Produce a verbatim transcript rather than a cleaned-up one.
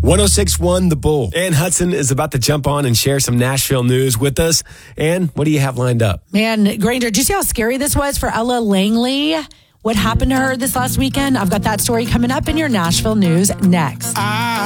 one oh six point one The Bull. Ann Hudson is about to jump on and share some Nashville news with us. Ann, what do you have lined up? Man, Granger, did you see how scary this was for Ella Langley? What happened to her this last weekend? I've got that story coming up in your Nashville news next. I